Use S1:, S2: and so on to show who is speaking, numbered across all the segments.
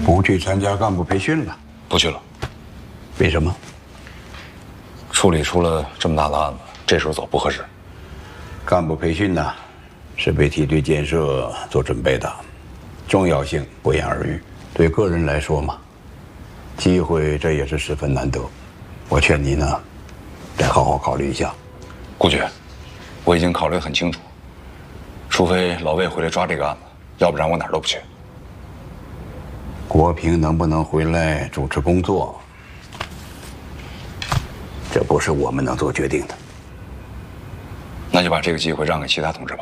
S1: 不去参加干部培训了？
S2: 不去了。
S1: 为什么？
S2: 处理出了这么大的案子，这时候走不合适。
S1: 干部培训呢，是为梯队建设做准备的，重要性不言而喻。对个人来说嘛，机会这也是十分难得。我劝你呢，再好好考虑一下。
S2: 顾局，我已经考虑得很清楚，除非老魏回来抓这个案子，要不然我哪儿都不去。
S1: 国平能不能回来主持工作，这不是我们能做决定的。
S2: 那就把这个机会让给其他同志吧。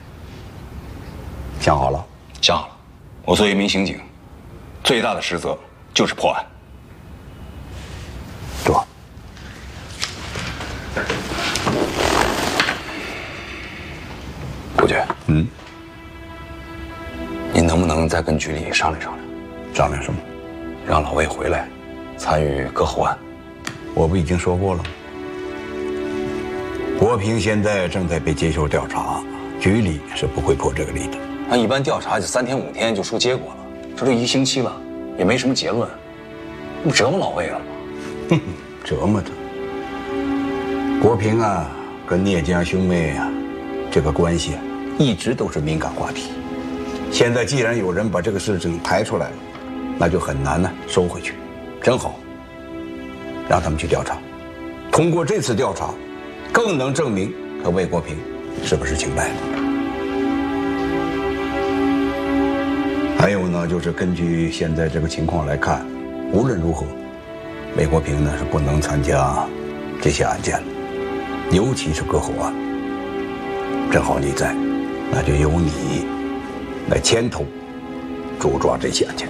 S1: 想好了？
S2: 想好了。我作为一名刑警，最大的职责就是破案。
S1: 坐。
S2: 顾局，您能不能再跟局里商量商量？
S1: 商量什么？
S2: 让老魏回来参与割喉案。
S1: 我不已经说过了吗？国平现在正在被接受调查，局里是不会破这个例的。
S2: 那一般调查就3天5天就出结果了，这都1星期了，也没什么结论，不折磨老魏了吗？
S1: 哼，折磨他。国平啊，跟聂家兄妹啊，这个关系一直都是敏感话题。现在既然有人把这个事情抬出来了，那就很难呢收回去。正好，让他们去调查，通过这次调查，更能证明他魏国平是不是清白的。还有呢，就是根据现在这个情况来看，无论如何，魏国平呢是不能参加这些案件了，尤其是割喉案。正好你在，那就由你来牵头主抓这些案件。